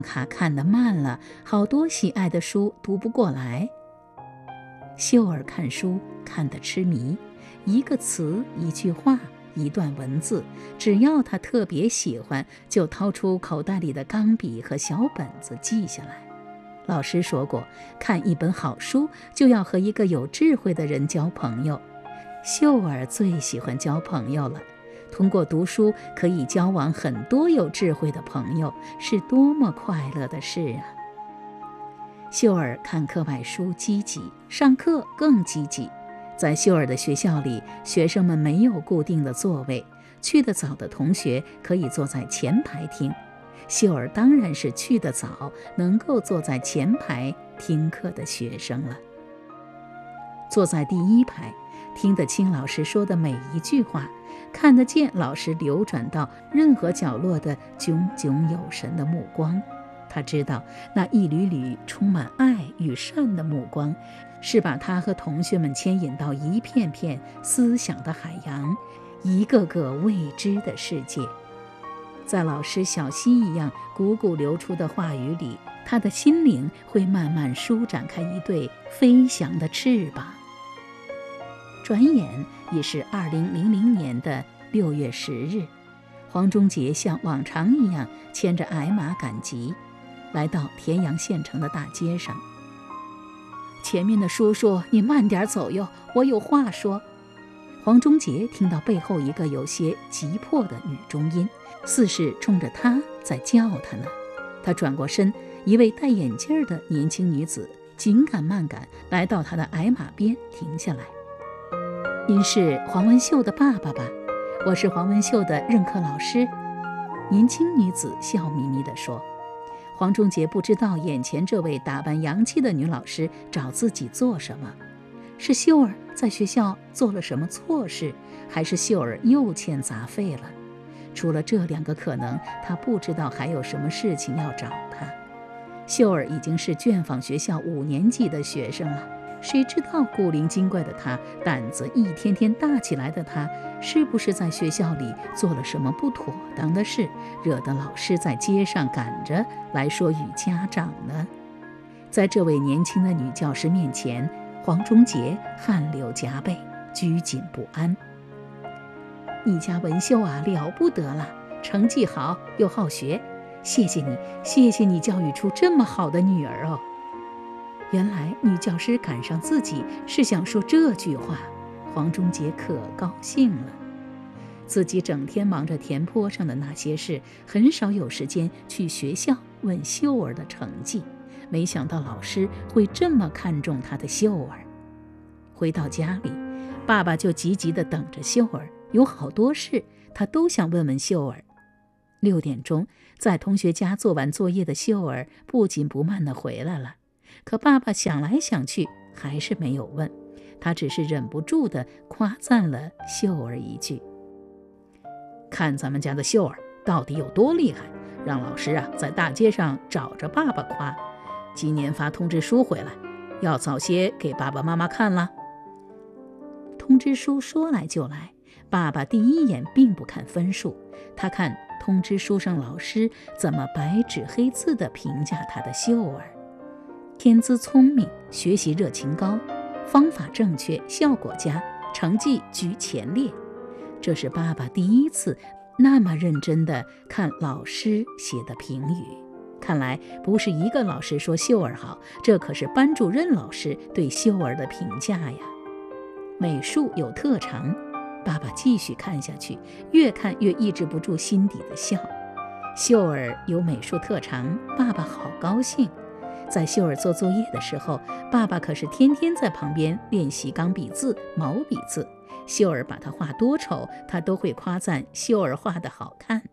卡看得慢了，好多喜爱的书读不过来。秀儿看书看得痴迷，一个词、一句话、一段文字，只要他特别喜欢，就掏出口袋里的钢笔和小本子记下来。老师说过，看一本好书就要和一个有智慧的人交朋友。秀儿最喜欢交朋友了，通过读书可以交往很多有智慧的朋友，是多么快乐的事啊！秀儿看课外书积极，上课更积极。在秀儿的学校里，学生们没有固定的座位，去得早的同学可以坐在前排听。秀儿当然是去得早，能够坐在前排听课的学生了。坐在第一排，听得清老师说的每一句话，看得见老师流转到任何角落的炯炯有神的目光。他知道那一缕缕充满爱与善的目光，是把他和同学们牵引到一片片思想的海洋，一个个未知的世界。在老师小溪一样汩汩流出的话语里，他的心灵会慢慢舒展开一对飞翔的翅膀。转眼已是2000年的6月10日，黄忠杰像往常一样牵着矮马赶集，来到田阳县城的大街上。前面的叔叔，你慢点走哟，我有话说。黄忠杰听到背后一个有些急迫的女中音，似是冲着他在叫他呢。他转过身，一位戴眼镜的年轻女子紧赶慢赶来到他的矮马边停下来。您是黄文秀的爸爸吧？我是黄文秀的任课老师。年轻女子笑眯眯地说。黄忠杰不知道眼前这位打扮洋气的女老师找自己做什么，是秀儿在学校做了什么错事，还是秀儿又欠杂费了？除了这2个可能，他不知道还有什么事情要找他。秀儿已经是卷坊学校5年级的学生了，谁知道古灵精怪的他，胆子一天天大起来的他，是不是在学校里做了什么不妥当的事，惹得老师在街上赶着来说与家长呢？在这位年轻的女教师面前，黄忠杰汗流浃背，拘谨不安。你家文秀啊，了不得了，成绩好又好学，谢谢你，谢谢你教育出这么好的女儿哦。原来女教师赶上自己是想说这句话，黄忠杰可高兴了。自己整天忙着田坡上的那些事，很少有时间去学校问秀儿的成绩，没想到老师会这么看重他的秀儿。回到家里，爸爸就急急地等着秀儿，有好多事他都想问问秀儿。6点钟，在同学家做完作业的秀儿不紧不慢地回来了，可爸爸想来想去还是没有问，他只是忍不住地夸赞了秀儿一句。看咱们家的秀儿到底有多厉害，让老师在大街上找着爸爸夸。今年发通知书回来，要早些给爸爸妈妈看了。通知书说来就来，爸爸第一眼并不看分数，他看通知书上老师怎么白纸黑字地评价他的秀儿。天资聪明，学习热情高，方法正确，效果佳，成绩居前列。这是爸爸第一次那么认真地看老师写的评语。看来不是一个老师说秀儿好，这可是班主任老师对秀儿的评价呀。美术有特长，爸爸继续看下去，越看越抑制不住心底的笑。秀儿有美术特长，爸爸好高兴。在秀儿做作业的时候，爸爸可是天天在旁边练习钢笔字、毛笔字。秀儿把他画多丑，他都会夸赞秀儿画得好看。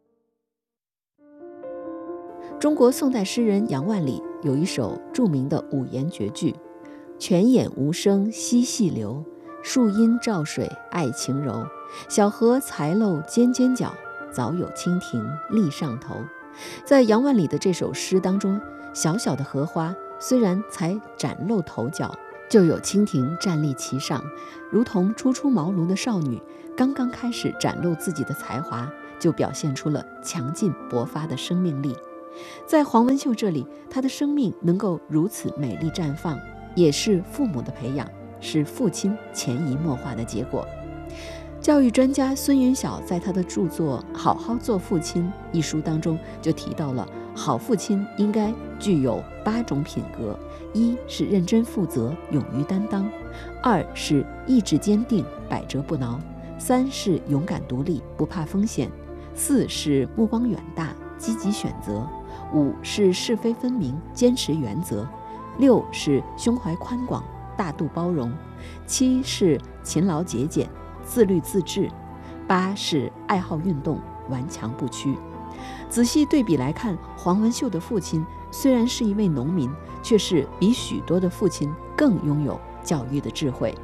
中国宋代诗人杨万里有一首著名的5言绝句：泉眼无声惜细流，树阴照水爱晴柔。小荷才露尖尖角，早有蜻蜓立上头。在杨万里的这首诗当中，小小的荷花虽然才崭露头角，就有蜻蜓站立其上，如同初出茅庐的少女，刚刚开始展露自己的才华，就表现出了强劲勃发的生命力。 在黄文秀这里，她的生命能够如此美丽绽放，也是父母的培养，是父亲潜移默化的结果。教育专家孙云晓在他的著作《好好做父亲》一书当中就提到了，好父亲应该具有8种品格：一是认真负责，勇于担当；二是意志坚定，百折不挠；三是勇敢独立，不怕风险；四是目光远大，积极选择；五是是非分明，坚持原则；六是胸怀宽广，大度包容；七是勤劳节俭，自律自治；八是爱好运动，顽强不屈。仔细对比来看，黄文秀的父亲虽然是一位农民，却是比许多的父亲更拥有教育的智慧。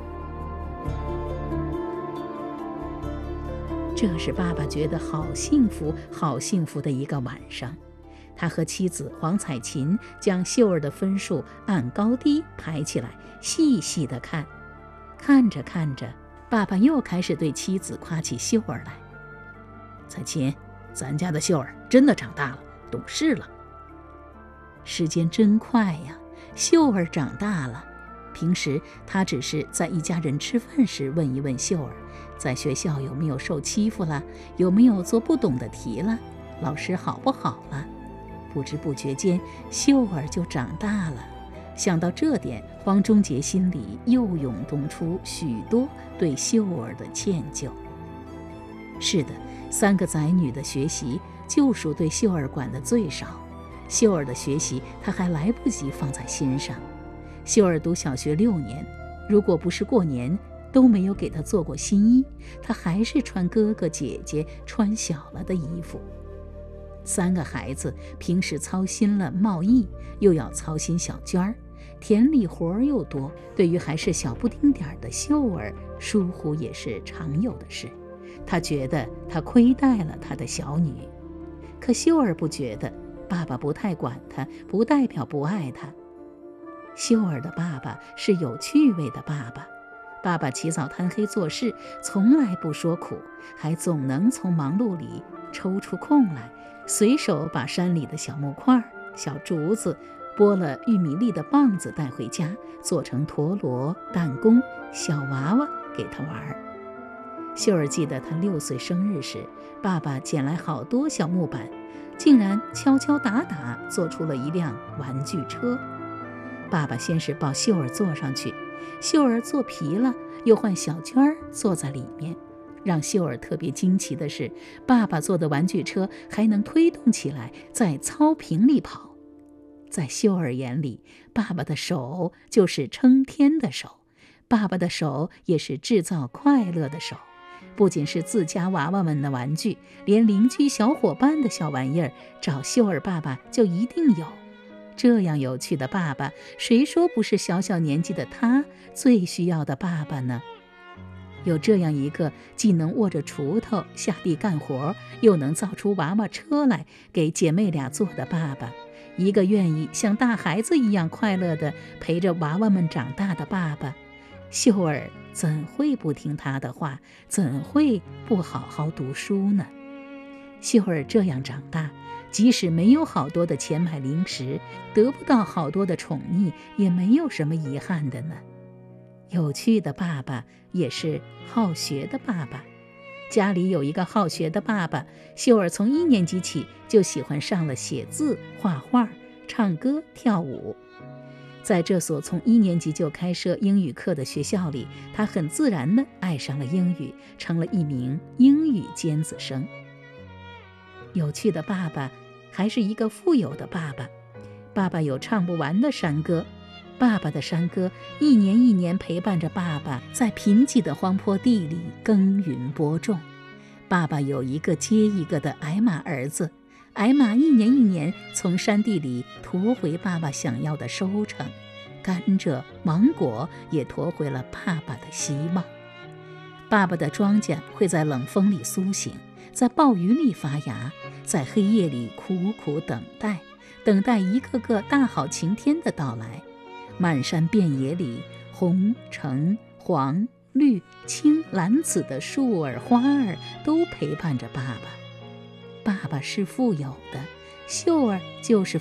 这是爸爸觉得好幸福、好幸福的一个晚上。他和妻子黄彩琴将秀儿的分数按高低排起来，细细地看。看着看着，爸爸又开始对妻子夸起秀儿来：“彩琴，咱家的秀儿真的长大了，懂事了。”时间真快呀，秀儿长大了。平时他只是在一家人吃饭时问一问秀儿，在学校有没有受欺负了，有没有做不懂的题了，老师好不好了。不知不觉间，秀儿就长大了。想到这点，黄忠杰心里又涌动出许多对秀儿的歉疚。是的，3个仔女的学习就属对秀儿管得最少，秀儿的学习他还来不及放在心上。秀儿读小学6年，如果不是过年，都没有给她做过新衣，她还是穿哥哥姐姐穿小了的衣服。3个孩子平时操心了贸易，又要操心小娟儿，田里活儿又多，对于还是小不丁点儿的秀儿，疏忽也是常有的事。他觉得他亏待了他的小女，可秀儿不觉得，爸爸不太管他，不代表不爱他。秀儿的爸爸是有趣味的爸爸，爸爸起早贪黑做事，从来不说苦，还总能从忙碌里抽出空来，随手把山里的小木块、小竹子、剥了玉米粒的棒子带回家，做成陀螺、弹弓、小娃娃给他玩。秀儿记得他6岁生日时，爸爸捡来好多小木板，竟然敲敲打打做出了一辆玩具车。爸爸先是抱秀儿坐上去，秀儿坐皮了，又换小娟儿坐在里面。让秀儿特别惊奇的是，爸爸做的玩具车还能推动起来，在草坪里跑。在秀儿眼里，爸爸的手就是撑天的手，爸爸的手也是制造快乐的手。不仅是自家娃娃们的玩具，连邻居小伙伴的小玩意儿，找秀儿爸爸就一定有。这样有趣的爸爸，谁说不是小小年纪的他最需要的爸爸呢？有这样一个既能握着锄头下地干活，又能造出娃娃车来给姐妹俩做的爸爸，一个愿意像大孩子一样快乐地陪着娃娃们长大的爸爸，秀儿怎会不听他的话，怎会不好好读书呢？秀儿这样长大，即使没有好多的钱买零食，得不到好多的宠溺，也没有什么遗憾的呢。有趣的爸爸也是好学的爸爸。家里有一个好学的爸爸，秀儿从1年级起就喜欢上了写字、画画、唱歌、跳舞。在这所从1年级就开设英语课的学校里，他很自然地爱上了英语，成了一名英语尖子生。有趣的爸爸还是一个富有的爸爸。爸爸有唱不完的山歌，爸爸的山歌一年一年陪伴着爸爸在贫瘠的荒坡地里耕耘播种。爸爸有一个接一个的矮马儿子，矮马一年一年从山地里驮回爸爸想要的收成，甘蔗、芒果也驮回了爸爸的希望。爸爸的庄稼会在冷风里苏醒，在暴雨里发芽，在黑夜里苦苦等待，等待一个个大好晴天的到来。漫山遍野里，红、橙、黄、绿、青、蓝、紫的树儿花儿都陪伴着爸爸。爸爸是富有的， 秀儿就是